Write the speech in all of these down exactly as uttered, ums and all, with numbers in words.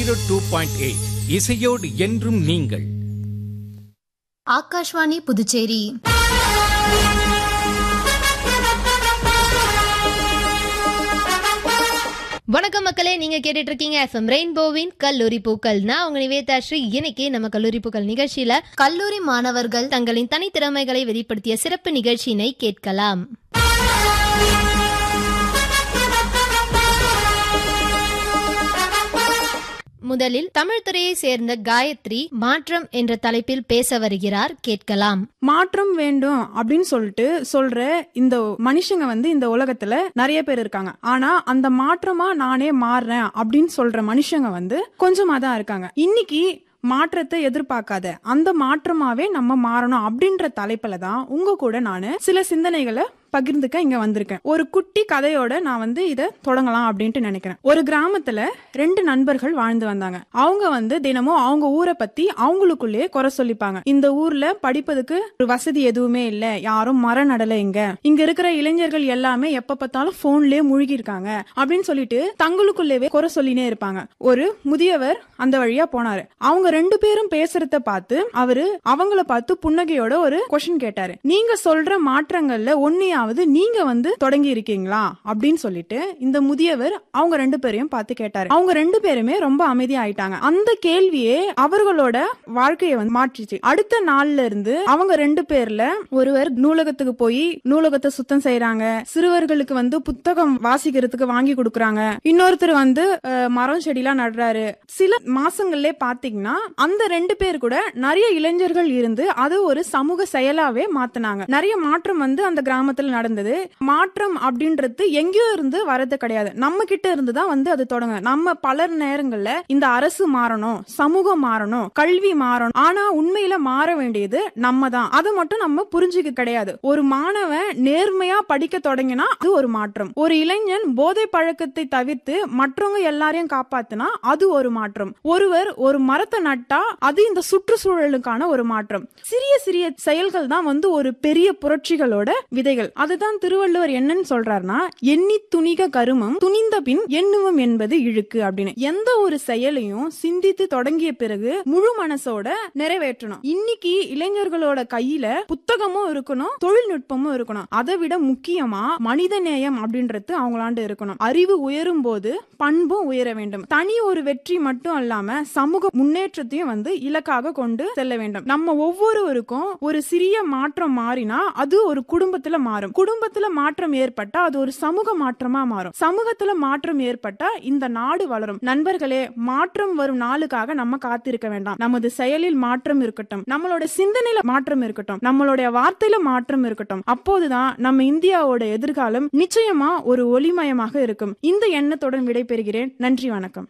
Zero two point eight இசையோடு என்றும் நீங்கள். ஆகாஷ்வாணி புதுச்சேரி. வணக்கம் மக்களே, நீங்க கேட்டுட்டு இருக்கீங்க எஃப்எம் ரெயின்போவின் கல்லூரி பூக்கள். நான் உங்க நிவேதா ஸ்ரீ. இன்னைக்கு நம்ம கல்லூரி பூக்கள் நிகழ்ச்சியில கல்லூரி மாணவர்கள் தங்களின் தனித்திறமைகளை வெளிப்படுத்திய சிறப்பு நிகழ்ச்சியினை கேட்கலாம். முதலில் தமிழ் துறையை சேர்ந்த காயத்ரி மாற்றம் என்ற தலைப்பில் பேச வருகிறார். கேட்கலாம். மாற்றம் வேண்டும் அப்படின்னு சொல்லிட்டு சொல்ற இந்த மனுஷங்க வந்து இந்த உலகத்துல நிறைய பேர் இருக்காங்க. ஆனா அந்த மாற்றமா நானே மாறுறேன் அப்படின்னு சொல்ற மனுஷங்க வந்து கொஞ்சமா தான் இருக்காங்க. இன்னைக்கு மாற்றத்தை எதிர்பார்க்காத, அந்த மாற்றமாவே நம்ம மாறணும் அப்படின்ற தலைப்புல தான் உங்க கூட நானு சில சிந்தனைகளை பகிர்ந்துக்க இங்க வந்திருக்கேன். ஒரு குட்டி கதையோட நான் வந்து இத தொடங்கலாம் அப்படின்ட்டு நினைக்கிறேன். ஒரு கிராமத்துல ரெண்டு நண்பர்கள் வாழ்ந்து வந்தாங்க. அவங்க வந்து தினமும் அவங்க ஊரை பத்தி அவங்களுக்குள்ளேயே குறை சொல்லிப்பாங்க. இந்த ஊர்ல படிப்பதுக்கு ஒரு வசதி எதுவுமே இல்ல, யாரும் மரம் நடல, இங்க இங்க இருக்கிற இளைஞர்கள் எல்லாமே எப்ப பார்த்தாலும் போன்லயே மூழ்கி இருக்காங்க அப்படின்னு சொல்லிட்டு தங்களுக்குள்ளேயே குறை சொல்லினே இருப்பாங்க. ஒரு முதியவர் அந்த வழியா போனாரு. அவங்க ரெண்டு பேரும் பேசுறத பார்த்து அவரு அவங்கள பார்த்து புன்னகையோட ஒரு கொஸ்டின் கேட்டாரு. நீங்க சொல்ற மாற்றங்கள்ல ஒன்னியா நீங்க வந்து தொடங்கி இருக்கீங்களா அப்படின்னு சொல்லிட்டு இந்த முதியவர் அவங்க ரெண்டு பேரையும் பார்த்து கேட்டாரு. அவங்க ரெண்டு பேருமே ரொம்ப அமைதியா ஆயிட்டாங்க. அந்த கேள்வியே அவர்களோட வாழ்க்கையை வந்து மாற்றிச்சு. அடுத்த நாள்ல இருந்து அவங்க ரெண்டு பேர்ல ஒருவர் நூலகத்துக்கு போய் நூலகத்தை சுத்தம் செய்யறாங்க, சிறுவர்களுக்கு வந்து புத்தகம் வாசிக்கிறதுக்கு வாங்கி கொடுக்கறாங்க, இன்னொருத்தர் வந்து மரம் செடிலாம் நடுறாரு. சில மாசங்கள்ல பாத்தீங்கன்னா அந்த ரெண்டு பேர் கூட நிறைய இளைஞர்கள் இருந்து அது ஒரு சமூக செயலாவே மாத்தினாங்க. நிறைய மாற்றம் வந்து அந்த கிராமத்துல நடந்தது. மாற்றம் அப்படின்றது எங்கேயோ இருந்து வரது கிடையாது, நம்ம கிட்ட இருந்து தான் வந்து அது தொடங்க. நம்ம பல நேரங்கள்ல இந்த அரசு மாறணும், சமூகம் மாறணும், கல்வி மாறணும், ஆனா உண்மையில மாற வேண்டியது நம்ம தான். அதை மட்டும் நம்ம புரிஞ்சுக்க கிடையாது. ஒரு மாணவன் நேர்மையா படிக்க தொடங்கினா அது ஒரு மாற்றம். ஒரு இளைஞன் போதை பழக்கத்தை தவிர்த்து மற்றவங்க எல்லாரையும் காப்பாத்தினா அது ஒரு மாற்றம். ஒருவர் ஒரு மரத்தை நட்டா அது இந்த சுற்றுச்சூழலுக்கான ஒரு மாற்றம். சிறிய சிறிய செயல்கள் தான் வந்து ஒரு பெரிய புரட்சிகளோட விதைகள். அதுதான் திருவள்ளுவர் என்னன்னு சொல்றாருன்னா, எண்ணி துணிக கருமம் துணிந்த பின் எண்ணுவம் என்பது இழுக்கு அப்படின்னு. எந்த ஒரு செயலையும் சிந்தித்து தொடங்கிய பிறகு முழு மனசோட நிறைவேற்றணும். இன்னைக்கு இளைஞர்களோட கையில புத்தகமும் இருக்கணும், தொழில்நுட்பமும் இருக்கணும். அதை விட முக்கியமா மனித நேயம் அப்படின்றது அவங்களாண்டு இருக்கணும். அறிவு உயரும் போது பண்பும் உயர வேண்டும். தனி ஒரு வெற்றி மட்டும் இல்லாம சமூக முன்னேற்றத்தையும் வந்து இலக்காக கொண்டு செல்ல வேண்டும். நம்ம ஒவ்வொருவருக்கும் ஒரு சிறிய மாற்றம் மாறினா அது ஒரு குடும்பத்துல மாறும். குடும்பத்துல மாற்றம் ஏற்பட்டா அது ஒரு சமூக மாற்றமா மாறும். சமூகத்துல மாற்றம் ஏற்பட்டா இந்த நாடு வளரும். நண்பர்களே, மாற்றம் வரும் நாளுக்காக நம்ம காத்திருக்க வேண்டாம். நமது செயலில் மாற்றம் இருக்கட்டும், நம்மளோட சிந்தனையில மாற்றம் இருக்கட்டும், நம்மளுடைய வார்த்தையில மாற்றம் இருக்கட்டும். அப்போதுதான் நம்ம இந்தியாவோட எதிர்காலம் நிச்சயமா ஒரு ஒளிமயமாக இருக்கும். இந்த எண்ணத்துடன் விடைபெறுகிறேன். நன்றி, வணக்கம்.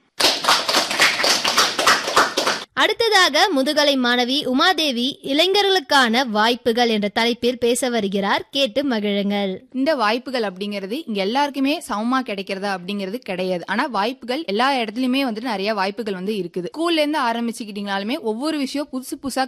அடுத்ததாக முதுகலை மாணவி உமாதேவி இளைஞர்களுக்கான வாய்ப்புகள் என்ற தலைப்பில் பேச வருகிறார். கேட்டு மகிழுங்கள். இந்த வாய்ப்புகள் அப்படிங்கிறது இங்க எல்லாருக்குமே சமமா கிடைக்கிறதா அப்படிங்கிறது கிடையாது. ஆனா வாய்ப்புகள் எல்லா இடத்துலயுமே வந்துட்டு நிறைய வாய்ப்புகள் வந்து இருக்குது. ஸ்கூல்ல இருந்து ஆரம்பிச்சுக்கிட்டீங்களாலுமே ஒவ்வொரு விஷயம் புதுசு புதுசா